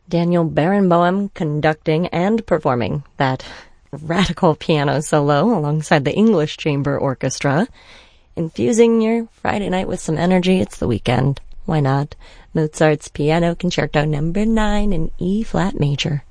Daniel Barenboim conducting and performing that radical piano solo alongside the English Chamber Orchestra. Infusing your Friday night with some energy. It's the weekend. Why not? Mozart's Piano Concerto No. 9 in E-flat major.